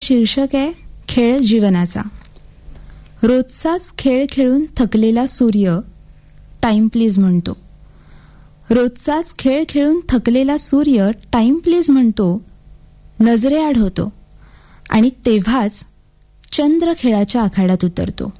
शीर्षक आहे खेळ जीवनाचा. रोजचाच खेळ खेळून थकलेला सूर्य टाइम प्लीज म्हणतो. रोजचाच खेळ खेळून थकलेला सूर्य टाइम प्लीज म्हणतो, नजरेआड होतो आणि तेव्हाच चंद्र खेळाच्या आखाड्यात उतरतो.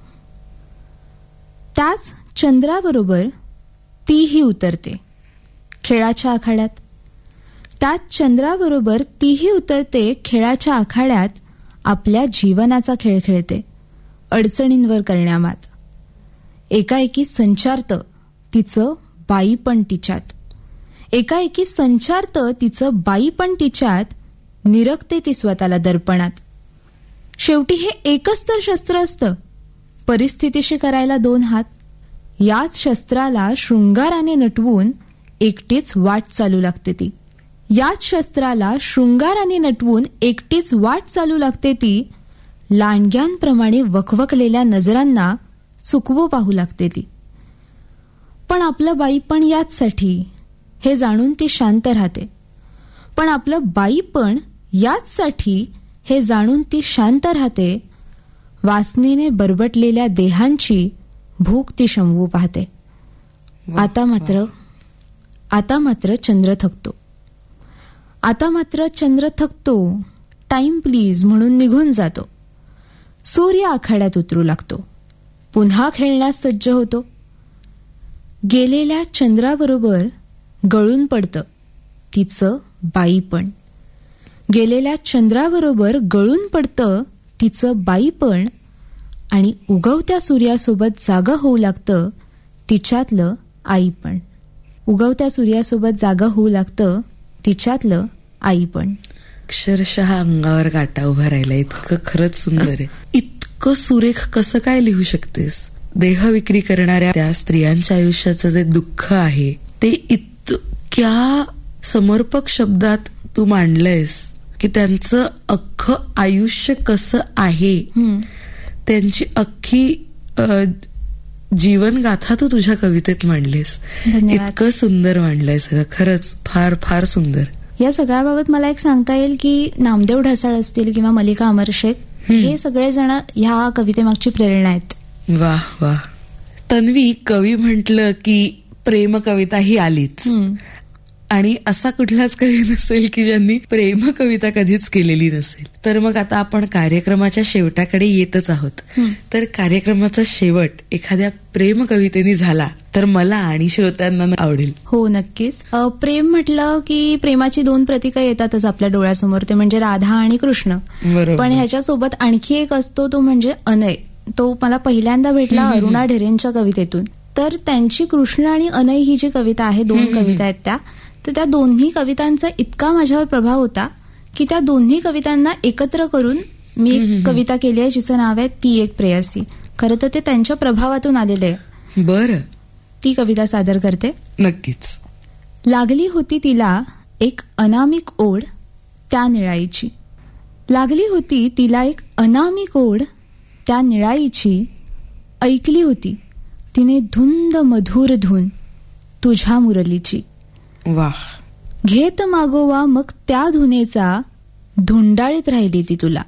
त्याच चंद्राबरोबर तीही उतरते खेळाच्या आखाड्यात. त्याच चंद्राबरोबर तीही उतरते खेळाच्या आखाड्यात. आपल्या जीवनाचा खेळ खेळते अडचणींवर करण्यामात. एकाएकी संचारतं तिचं बाईपण तिच्यात. एकाएकी संचारतं तिचं बाईपण तिच्यात. निरखते ती स्वतःला दर्पणात. शेवटी हे एकच तर शस्त्र असतं, परिस्थितीशी करायला 2 हात. याच शस्त्राला शृंगाराने नटवून एकटीच वाट चालू लागते ती. याच शस्त्राला शृंगाराने नटवून एकटीच वाट चालू लागते ती. लांडग्यांप्रमाणे वखवकलेल्या नजरांना चुकवू पाहू लागते ती. पण आपलं बाईपण याचसाठी हे जाणून ती शांत राहते. पण आपलं बाईपण याचसाठी हे जाणून ती शांत राहते. वासनेने बरबटलेल्या देहांची भूक ती शमवू पाहते. आता मात्र चंद्र थकतो. आता मात्र चंद्र थकतो. टाइम प्लीज म्हणून निघून जातो. सूर्य आखाड्यात उतरू लागतो. पुन्हा खेळण्यास सज्ज होतो. गेलेल्या चंद्राबरोबर गळून पडतं तिचं बाईपण. गेलेल्या चंद्राबरोबर गळून पडतं तिचं बाईपण. आणि उगवत्या सूर्यासोबत जागा होऊ लागतं तिच्यातलं आईपण. उगवत्या सूर्यासोबत जागा होऊ लागतं तिच्यातलं आईपण. अक्षरशः अंगावर काटा उभा राहिला. इतकं खरंच सुंदर आहे. इतकं सुरेख कसं काय लिहू शकतेस? देहविक्री करणाऱ्या त्या स्त्रियांच्या आयुष्याचं जे दुःख आहे ते इतक्या समर्पक शब्दात तू मांडलंयस की त्यांचं अख्खं आयुष्य कसं आहे, त्यांची अख्खी जीवनगाथा तू तुझ्या कवितेत मांडलीस. इतकं सुंदर मांडलंय सगळं. खरंच फार फार सुंदर. या सगळ्याबाबत मला एक सांगता येईल की नामदेव ढसाळ असतील किंवा मल्लिका अमर शेख, हे सगळेजण ह्या कवितेमागची प्रेरणा आहेत. वाह वाह. तन्वी, कवी म्हटलं की प्रेम कविता ही आलीच. आणि असा कुठलाच कवी नसेल की ज्यांनी प्रेम कविता कधीच केलेली नसेल. तर मग आता आपण कार्यक्रमाच्या शेवटाकडे येतच आहोत. तर कार्यक्रमाचा शेवट एखाद्या प्रेम कवितेने झाला तर मला आणि श्रोत्यांना आवडेल. हो, नक्कीच. प्रेम म्हटलं की प्रेमाची 2 प्रतीकं येतातच आपल्या डोळ्यासमोर, ते म्हणजे राधा आणि कृष्ण. पण ह्याच्यासोबत आणखी एक असतो, तो म्हणजे अनय. तो मला पहिल्यांदा भेटला अरुणा ढेरेंच्या कवितेतून. तर त्यांची कृष्ण आणि अनय ही जी कविता आहे, 2 कविता आहेत तर त्या दोन्ही कवितांचा इतका माझ्यावर प्रभाव होता की त्या दोन्ही कवितांना एकत्र करून मी एक कविता केली आहे जिचं नाव आहे ती एक प्रेयसी. खरं तर ते त्यांच्या प्रभावातून आलेलं आहे. बरं, ती कविता सादर करते. नक्कीच. लागली होती तिला एक अनामिक ओढ त्या निळाईची. लागली होती तिला एक अनामिक ओढ त्या निळाईची. ऐकली होती तिने धुंद मधुर धून तुझ्या मुरलीची. वाह. घेत मागोवा मग त्या धुनेचा धुंडाळीत राहिली ती तुला.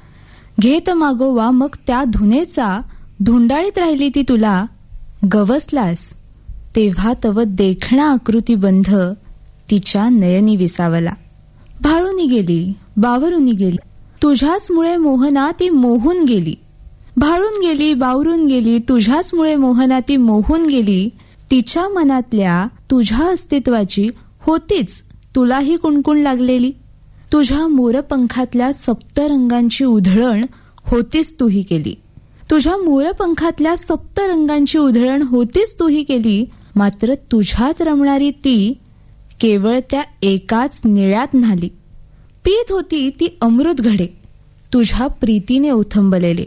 घेत मागोवा मग त्या धुनेचा धुंडाळीत राहिली ती तुला. गवसलास तेव्हा तव देखणा आकृतीबंध तिच्या नयनी विसावला. भाळूनी गेली बावरूनी गेली तुझ्याच मुळे मोहना ती मोहून गेली. भाळून गेली बावरून गेली तुझ्याच मुळे मोहना ती मोहून गेली. तिच्या मनातल्या तुझ्या अस्तित्वाची होतीच तुलाही कुणकुण लागलेली. तुझ्या मोरपंखातल्या सप्तरंगांची उधळण होतीच तूही केली. तुझ्या मोरपंखातल्या सप्तरंगांची उधळण होतीच तूही केली. मात्र तुझ्यात रमणारी ती केवळ त्या एकाच निळ्यात न्हाली. पीत होती ती अमृत घडे तुझ्या प्रीतीने ओथंबलेले.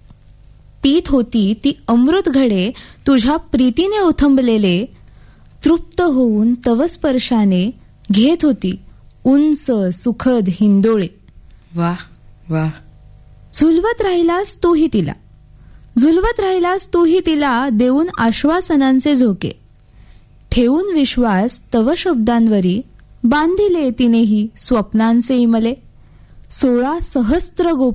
पीत होती ती अमृत घडे तुझ्या प्रीतीने ओथंबलेले. तृप्त होऊन तव स्पर्शाने घेत होती उंच सुखद हिंदोळे. वाह वाह. झुलवत राहिलास तूही तिला. झुलवत राहिलास तूही तिला देऊन आश्वासनांचे झोके. ठेवून विश्वास तव शब्दांवरी बांधिले तिनेही स्वप्नांचे इमले. 16 सहस्त्र